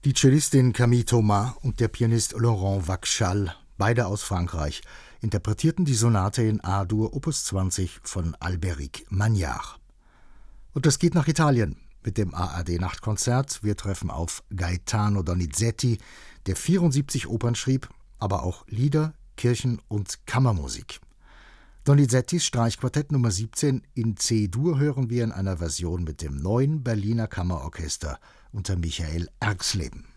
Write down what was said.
Die Cellistin Camille Thomas und der Pianist Laurent Wachschal, beide aus Frankreich, interpretierten die Sonate in A-Dur Opus 20 von Albéric Magnard. Und das geht nach Italien mit dem ARD-Nachtkonzert. Wir treffen auf Gaetano Donizetti, der 74 Opern schrieb, aber auch Lieder, Kirchen- und Kammermusik. Donizettis Streichquartett Nummer 17 in C-Dur hören wir in einer Version mit dem neuen Berliner Kammerorchester unter Michael Erxleben.